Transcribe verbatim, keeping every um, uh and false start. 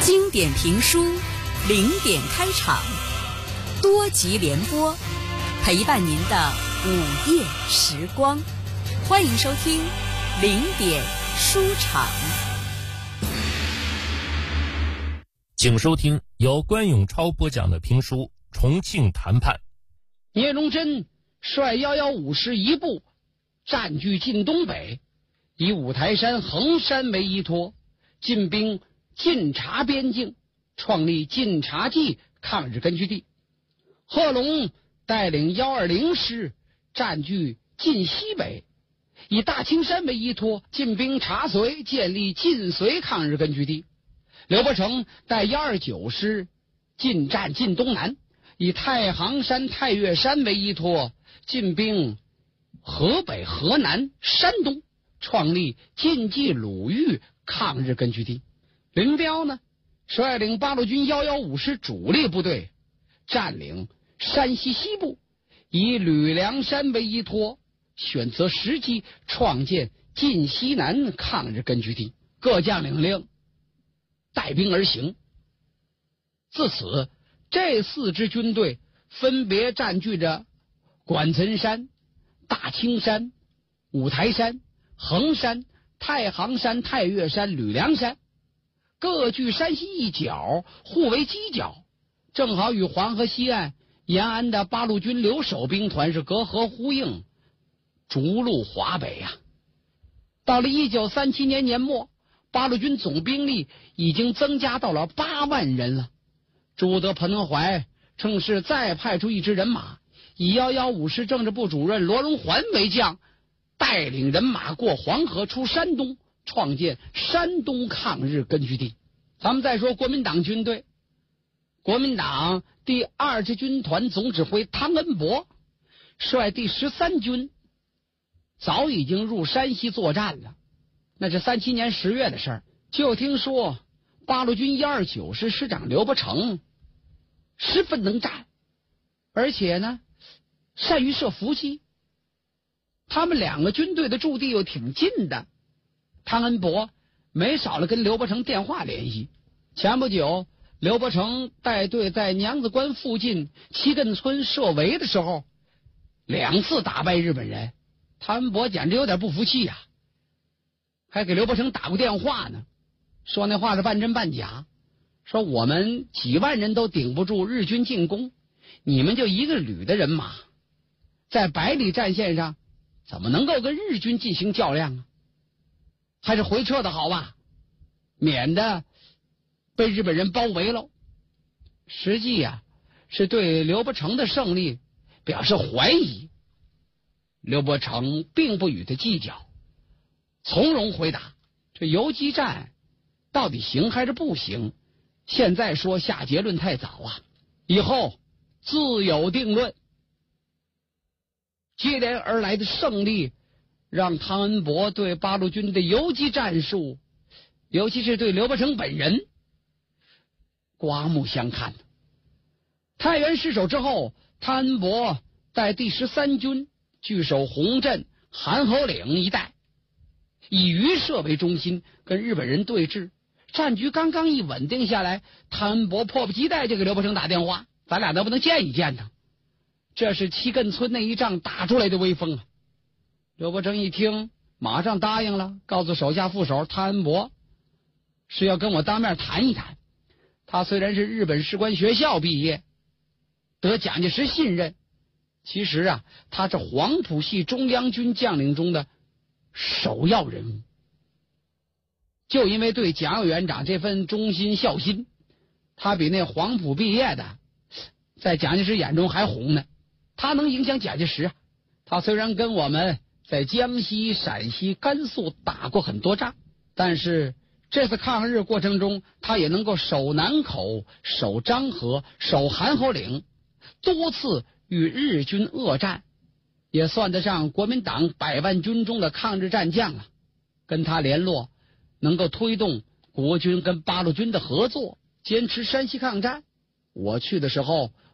经典评书，零点开场，多集联播，陪伴您的午夜时光。欢迎收听零点书场。 请收听由关永超播讲的评书《重庆谈判》。 聂荣臻率幺幺五师一部占据晋东北，以五台山、衡山为依托，进兵晋察边境，创立晋察冀抗日根据地。贺龙带领幺二零师占据晋西北，以大青山为依托，进兵察绥，建立晋绥抗日根据地。刘伯承带幺二九师进占晋东南，以太行山、太岳山为依托，进兵河北、河南、山东，创立晋冀鲁豫抗日根据地。林彪呢，率领八路军幺幺五师主力部队占领山西西部，以吕梁山为依托，选择时机创建晋西南抗日根据地。各将领令带兵而行。自此，这四支军队分别占据着管岑山、大青山、五台山、衡山、太行山、太岳山、吕梁山，各据山西一角，互为犄角，正好与黄河西岸延安的八路军留守兵团是隔河呼应，逐鹿华北呀、啊。到了一九三七年年末，八路军总兵力已经增加到了八万人了。朱德、彭德怀趁势再派出一支人马，以幺幺五师政治部主任罗荣桓为将，带领人马过黄河出山东，创建山东抗日根据地。咱们再说国民党军队，国民党第二支军团总指挥汤恩伯率第十三军早已经入山西作战了，那是三七年十月的事儿。就听说八路军一二九师师长刘伯承十分能战，而且呢善于设伏击，他们两个军队的驻地又挺近的。汤恩伯没少了跟刘伯承电话联系。前不久刘伯承带队在娘子关附近七亘村设围的时候，两次打败日本人，汤恩伯简直有点不服气呀、啊，还给刘伯承打过电话呢，说那话是半真半假，说我们几万人都顶不住日军进攻，你们就一个旅的人马，在百里战线上怎么能够跟日军进行较量啊？还是回撤的好吧，免得被日本人包围了。实际呀、啊，是对刘伯承的胜利表示怀疑。刘伯承并不与他计较，从容回答：这游击战到底行还是不行？现在说下结论太早啊，以后自有定论。接连而来的胜利让汤恩伯对八路军的游击战术，尤其是对刘伯承本人刮目相看。太原失守之后，汤恩伯带第十三军据守洪镇、韩侯岭一带，以榆社为中心跟日本人对峙。战局刚刚一稳定下来，汤恩伯迫不及待就给刘伯承打电话，咱俩能不能见一见他？这是七亘村那一仗打出来的威风啊！刘伯承一听，马上答应了，告诉手下副手汤恩伯是要跟我当面谈一谈。他虽然是日本士官学校毕业，得蒋介石信任，其实啊，他是黄埔系中央军将领中的首要人物。就因为对蒋委员长这份忠心孝心，他比那黄埔毕业的在蒋介石眼中还红呢。他能影响蒋介石啊！他虽然跟我们在江西、陕西、甘肃打过很多仗，但是这次抗日过程中，他也能够守南口、守漳河、守韩侯岭，多次与日军恶战，也算得上国民党百万军中的抗日战将了。跟他联络，能够推动国军跟八路军的合作，坚持山西抗战。我去的时候，